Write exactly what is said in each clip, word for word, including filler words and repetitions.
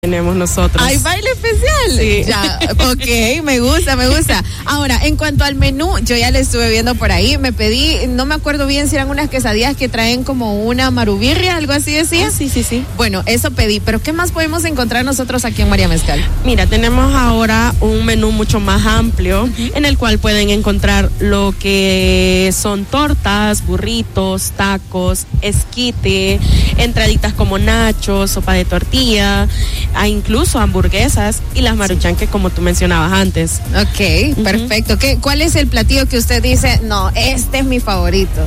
tenemos nosotros. ¿Hay baile especial? Sí. Ya, ok, me gusta, me gusta. Ahora, en cuanto al menú, yo ya le estuve viendo por ahí, me pedí, no me acuerdo bien si eran unas quesadillas que traen como una marubirria, algo así decía. Ah, sí, sí, sí. Bueno, eso pedí, pero ¿qué más podemos encontrar nosotros aquí en María Mezcal? Mira, tenemos ahora un menú mucho más amplio, uh-huh, en el cual pueden encontrar lo que son tortas, burritos, tacos, esquite, entraditas como nachos, sopa de tortilla, a incluso hamburguesas y las maruchan que como tú mencionabas antes. Ok, uh-huh, perfecto. ¿Qué, ¿Cuál es el platillo que usted dice, no, este es mi favorito?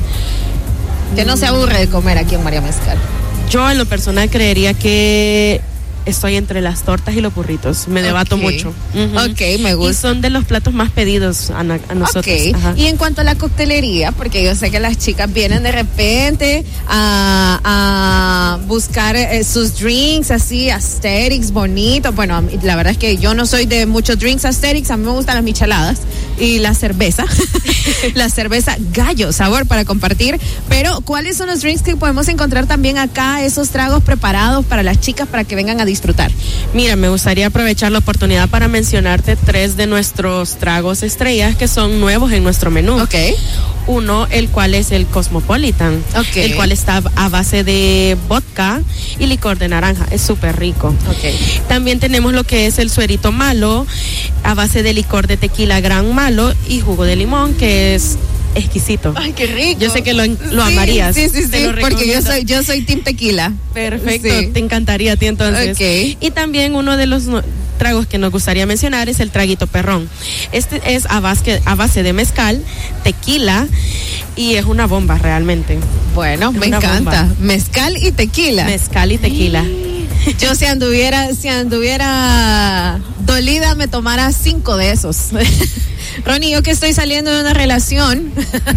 Que no se aburre de comer aquí en María Mezcal. Yo en lo personal creería que estoy entre las tortas y los burritos. Me debato okay. mucho. Uh-huh. Ok, me gusta. Y son de los platos más pedidos a, na- a nosotros. Ok. Ajá. Y en cuanto a la coctelería, porque yo sé que las chicas vienen de repente a, a buscar eh, sus drinks así, aesthetics, bonitos. Bueno, a mí, la verdad es que yo no soy de muchos drinks aesthetics. A mí me gustan las micheladas y la cerveza. La cerveza gallo, sabor para compartir. Pero, ¿cuáles son los drinks que podemos encontrar también acá? Esos tragos preparados para las chicas para que vengan a disfrutar. Mira, me gustaría aprovechar la oportunidad para mencionarte tres de nuestros tragos estrellas que son nuevos en nuestro menú. Ok. Uno, el cual es el Cosmopolitan, okay, el cual está a base de vodka y licor de naranja. Es súper rico. Okay. También tenemos lo que es el suerito malo, a base de licor de tequila gran malo y jugo de limón, que es exquisito. Ay, qué rico. Yo sé que lo, lo sí, amarías. Sí, sí, sí, Te lo porque yo recomiendo. soy, yo soy team tequila. Perfecto, sí. Te encantaría a ti entonces. Okay. Y también uno de los no, tragos que nos gustaría mencionar es el traguito perrón. Este es a base, a base de mezcal, tequila y es una bomba realmente. Bueno, es me encanta. Bomba. Mezcal y tequila. Mezcal y tequila. Yo si anduviera, si anduviera dolida me tomara cinco de esos. Ronnie, yo que estoy saliendo de una relación,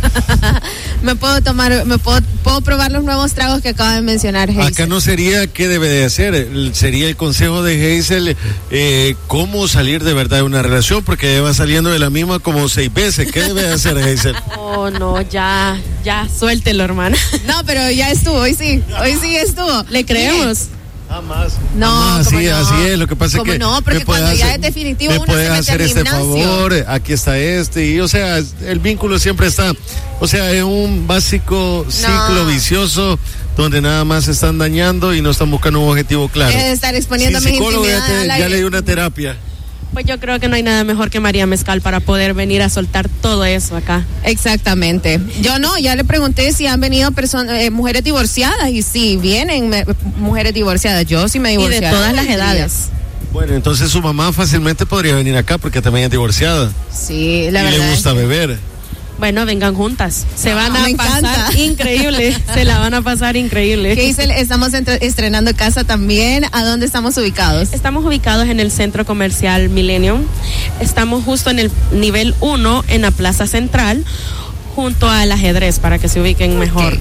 me puedo tomar, me puedo, puedo probar los nuevos tragos que acaba de mencionar Hazel. Acá no sería qué debe de hacer, sería el consejo de Hazel, eh, cómo salir de verdad de una relación, porque ella va saliendo de la misma como seis veces. ¿Qué debe de hacer Hazel? Oh, no, ya, ya, suéltelo, hermana. No, pero ya estuvo, hoy sí, hoy sí estuvo. Le creemos. Jamás. No, Jamás, sí, no, así es. Lo que pasa es que no, porque cuando hacer, ya es definitivo me uno puedes se mete hacer al este gimnasio. favor, aquí está este, y o sea, el vínculo siempre está, o sea, es un básico ciclo no. vicioso donde nada más se están dañando y no están buscando un objetivo claro. Es estar exponiendo sí, mi intimidad. Ya, te, ya le di una terapia. Pues yo creo que no hay nada mejor que María Mezcal para poder venir a soltar todo eso acá. Exactamente. Yo no, ya le pregunté si han venido personas, eh, mujeres divorciadas, y sí, vienen me, mujeres divorciadas. Yo sí me divorcié. Y de todas las edades. Bueno, entonces su mamá fácilmente podría venir acá porque también es divorciada. Sí, la y verdad. le gusta beber. Bueno, vengan juntas. Se van ah, a pasar encanta. increíble. Se la van a pasar increíble. Hazel, estamos entre, estrenando casa también. ¿A dónde estamos ubicados? Estamos ubicados en el Centro Comercial Millennium. Estamos justo en el nivel uno, en la Plaza Central, junto al ajedrez, para que se ubiquen okay. mejor.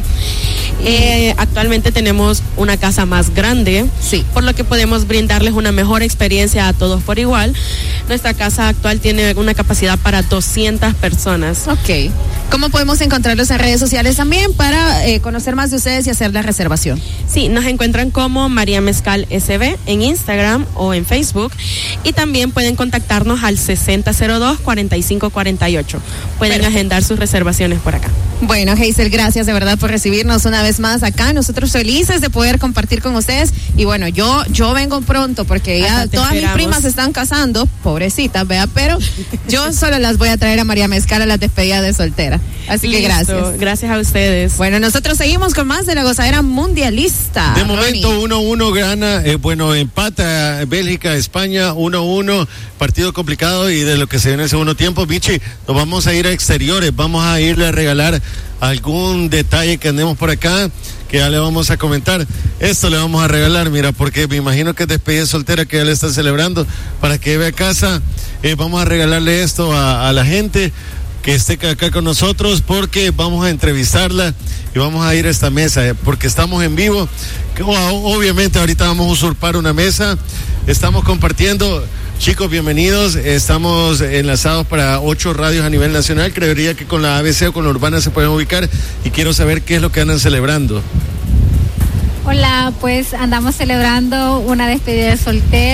Eh, actualmente tenemos una casa más grande, sí, por lo que podemos brindarles una mejor experiencia a todos por igual. Nuestra casa actual tiene una capacidad para doscientas personas. Ok. ¿Cómo podemos encontrarlos en redes sociales también para eh, conocer más de ustedes y hacer la reservación? Sí, nos encuentran como María Mezcal S B en Instagram o en Facebook, y también pueden contactarnos al sesenta cero dos, cuarenta y cinco cuarenta y ocho. Pueden Perfecto. agendar sus reservaciones por acá. Bueno, Hazel, gracias de verdad por recibirnos una vez más acá. Nosotros felices de poder compartir con ustedes. Y bueno, yo yo vengo pronto porque ya todas esperamos. mis primas se están casando, pobrecitas, vea, pero yo solo las voy a traer a María Mezcal a la despedida de soltera. Así Listo. que gracias. Gracias a ustedes. Bueno, nosotros seguimos con más de la gozadera mundialista. De momento uno uno gana, eh, bueno, empata Bélgica, España, uno uno, partido complicado, y de lo que se viene en el segundo tiempo, Vichy, nos vamos a ir a exteriores, vamos a irle a regalar algún detalle que andemos por acá, que ya le vamos a comentar. Esto le vamos a regalar, mira, porque me imagino que es despedida soltera que ya le están celebrando, para que lleve a casa, eh, vamos a regalarle esto a, a la gente que esté acá con nosotros, porque vamos a entrevistarla y vamos a ir a esta mesa, eh, porque estamos en vivo, que, obviamente ahorita vamos a usurpar una mesa, estamos compartiendo. Chicos, bienvenidos, estamos enlazados para ocho radios a nivel nacional, creería que con la A B C o con la Urbana se pueden ubicar, y quiero saber qué es lo que andan celebrando. Hola, pues andamos celebrando una despedida de soltero.